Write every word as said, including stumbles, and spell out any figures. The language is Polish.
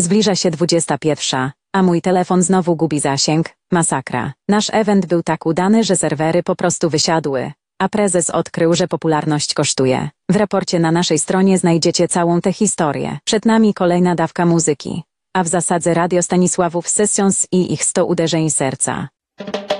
Zbliża się dwudziesta pierwsza, a mój telefon znowu gubi zasięg. Masakra. Nasz event był tak udany, że serwery po prostu wysiadły, a prezes odkrył, że popularność kosztuje. W raporcie na naszej stronie znajdziecie całą tę historię. Przed nami kolejna dawka muzyki, a w zasadzie Radio Stanisławów Sessions i ich sto uderzeń serca.